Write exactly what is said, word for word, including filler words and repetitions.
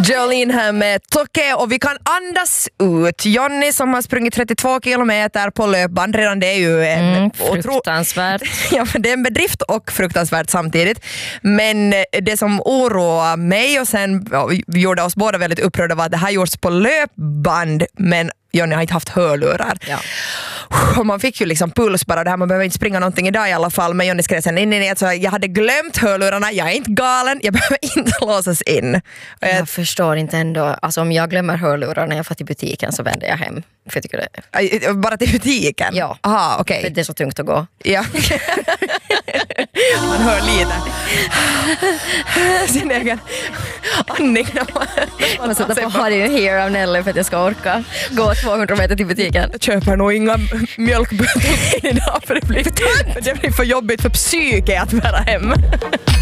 Jolene här med Toke och vi kan andas ut. Johnny som har sprungit trettiotvå kilometer på löpband redan, det är ju en mm, fruktansvärt. Otro... ja, det är en bedrift och fruktansvärt samtidigt. Men det som oroar mig och sen gjorde oss båda väldigt upprörda var att det här gjorts på löpband, men Johnny har inte haft hörlurar. Ja. Och man fick ju liksom puls bara det här, man behöver inte springa någonting idag i alla fall, men Johnny skrev sen in i så jag hade glömt hörlurarna, jag är inte galen, jag behöver inte låsas in. Och jag... jag förstår inte ändå, alltså om jag glömmer hörlurarna när jag får till butiken så vänder jag hem. För jag tycker det... Bara till butiken? Ja. Aha, okej. Okay. Det är så tungt att gå. Ja. Man hör lite sin egen andning. Man sätter på How Do You Hear av Nelly för att jag ska orka gå tvåhundra meter till butiken. Jag köper nog inga mjölkbötter idag för det blir, det blir för jobbigt för psyke att vara hem.